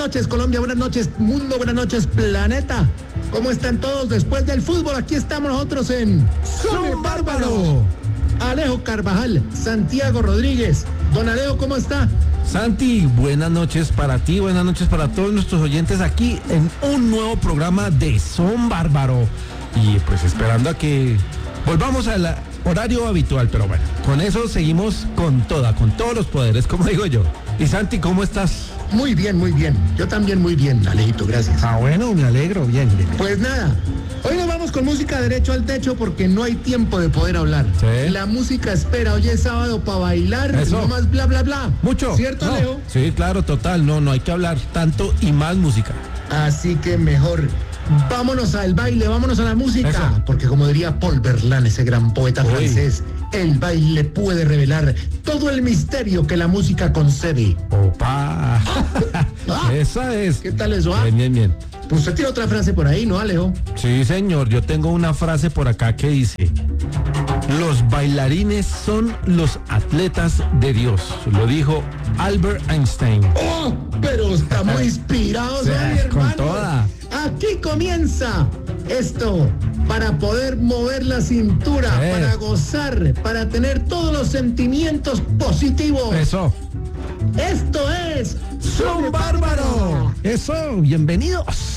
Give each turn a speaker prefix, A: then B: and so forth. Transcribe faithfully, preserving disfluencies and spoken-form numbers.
A: noches, Colombia, buenas noches, mundo, buenas noches, planeta. ¿Cómo están todos después del fútbol? Aquí estamos nosotros en Son Bárbaro. Alejo Carvajal, Santiago Rodríguez. Don Alejo, ¿cómo está?
B: Santi, buenas noches para ti, buenas noches para todos nuestros oyentes aquí en un nuevo programa de Son Bárbaro. Y pues esperando a que volvamos al horario habitual, pero bueno, con eso seguimos con toda, con todos los poderes, como digo yo. Y Santi, ¿cómo estás?
A: Muy bien, muy bien. Yo también muy bien, Alejito, gracias.
B: Ah, bueno, me alegro, bien, bien.
A: Pues nada, hoy nos vamos con música derecho al techo porque no hay tiempo de poder hablar.
B: Sí.
A: La música espera, hoy es sábado para bailar,
B: Eso.
A: no más bla, bla, bla.
B: Mucho.
A: ¿Cierto,
B: No.
A: Alejo?
B: Sí, claro, total, no, no hay que hablar tanto y más música.
A: Así que mejor, vámonos al baile, vámonos a la música.
B: Eso.
A: Porque como diría Paul Verlaine, ese gran poeta
B: Uy.
A: francés, el baile puede revelar todo el misterio que la música concede.
B: Opa.
A: Ah.
B: Esa es.
A: ¿Qué tal eso? Ah?
B: Bien, bien, bien.
A: Pues usted tiene otra frase por ahí, ¿no, Alejo?
B: Sí, señor, yo tengo una frase por acá que dice: los bailarines son los atletas de Dios. Lo dijo Albert Einstein.
A: ¡Oh! Pero estamos inspirados
B: Sí,
A: hoy, hermano.
B: con toda.
A: Aquí comienza esto para poder mover la cintura,
B: Sí.
A: para gozar, para tener todos los sentimientos positivos.
B: Eso.
A: Esto es
B: Son Bárbaro. Eso, bienvenidos.